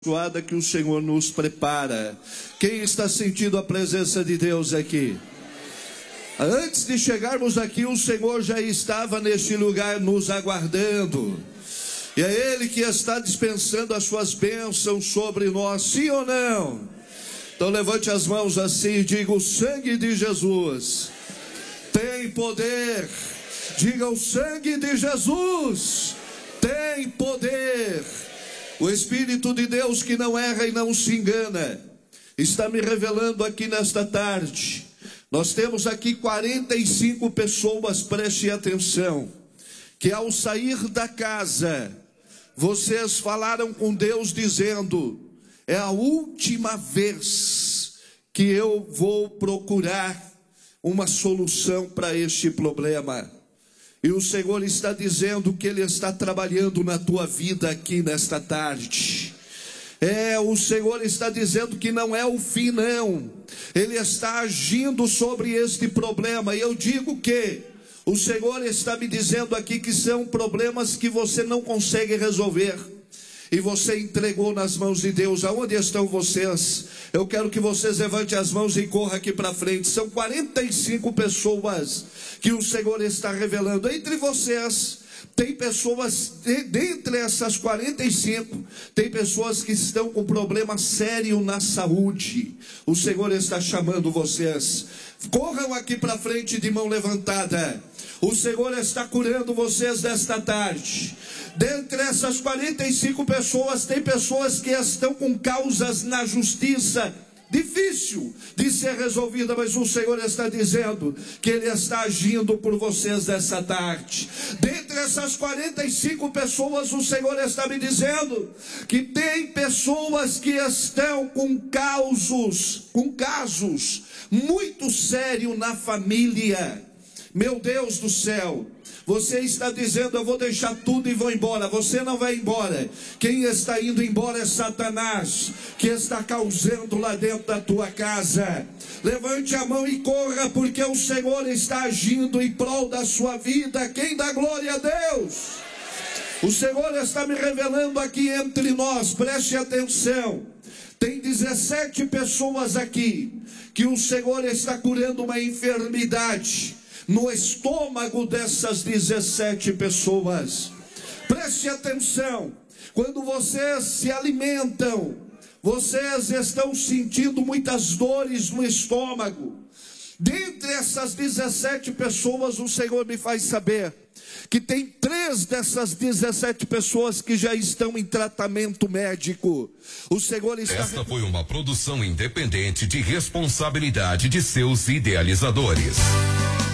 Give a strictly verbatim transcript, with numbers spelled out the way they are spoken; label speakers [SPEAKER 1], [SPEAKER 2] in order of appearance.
[SPEAKER 1] abençoada que o Senhor nos prepara. Quem está sentindo a presença de Deus aqui? Antes de chegarmos aqui, o Senhor já estava neste lugar nos aguardando. E é Ele que está dispensando as suas bênçãos sobre nós, sim ou não? Então levante as mãos assim e diga: o sangue de Jesus tem poder. Diga: o sangue de Jesus tem poder. O Espírito de Deus, que não erra e não se engana, está me revelando aqui nesta tarde. Nós temos aqui quarenta e cinco pessoas, preste atenção, que ao sair da casa, vocês falaram com Deus dizendo: é a última vez que eu vou procurar uma solução para este problema. E o Senhor está dizendo que Ele está trabalhando na tua vida aqui nesta tarde. É, o Senhor está dizendo que não é o fim, não. Ele está agindo sobre este problema. E eu digo que o Senhor está me dizendo aqui que são problemas que você não consegue resolver. E você entregou nas mãos de Deus. Aonde estão vocês? Eu quero que vocês levantem as mãos e corram aqui para frente. São quarenta e cinco pessoas que o Senhor está revelando. Entre vocês, tem pessoas, de, dentre essas quarenta e cinco, tem pessoas que estão com problema sério na saúde. O Senhor está chamando vocês. Corram aqui para frente de mão levantada. O Senhor está curando vocês nesta tarde. Dentre essas quarenta e cinco pessoas, tem pessoas que estão com causas na justiça, difícil de ser resolvida, mas o Senhor está dizendo que Ele está agindo por vocês nessa tarde. Dentre essas quarenta e cinco pessoas, o Senhor está me dizendo que tem pessoas que estão com causos, com casos muito sérios na família. Meu Deus do céu, você está dizendo: eu vou deixar tudo e vou embora. Você não vai embora. Quem está indo embora é Satanás, que está causando lá dentro da tua casa. Levante a mão e corra, porque o Senhor está agindo em prol da sua vida. Quem dá glória a Deus? O Senhor está me revelando aqui entre nós, preste atenção. Tem dezessete pessoas aqui que o Senhor está curando uma enfermidade no estômago dessas dezessete pessoas. Preste atenção. Quando vocês se alimentam, vocês estão sentindo muitas dores no estômago. Dentre essas dezessete pessoas, o Senhor me faz saber que tem três dessas dezessete pessoas que já estão em tratamento médico. O Senhor está...
[SPEAKER 2] Esta foi uma produção independente de responsabilidade de seus idealizadores.